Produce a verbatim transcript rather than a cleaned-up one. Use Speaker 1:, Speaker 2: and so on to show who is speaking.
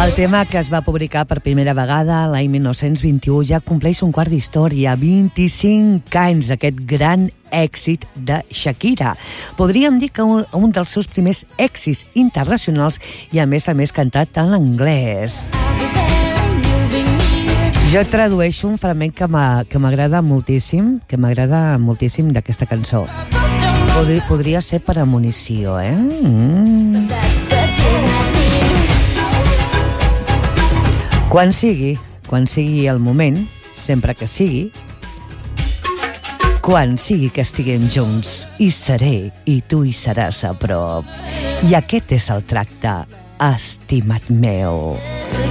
Speaker 1: El tema, que es va publicar per primera vegada l'any mil nou-cents vint-i-u, ja compleix un quart d'història, vint-i-cinc anys d'aquest gran èxit de Shakira. Podríem dir que un, un dels seus primers èxits internacionals i, a més a més, cantat en anglès. Jo tradueixo un fragment que m'agrada moltíssim, que m'agrada moltíssim d'aquesta cançó. Podria, podria ser premonició, eh? Mm. Quan sigui, quan sigui el moment, sempre que sigui, quan sigui que estiguem junts, hi seré i tu hi seràs a prop. I aquest és el tracte, estimat meu.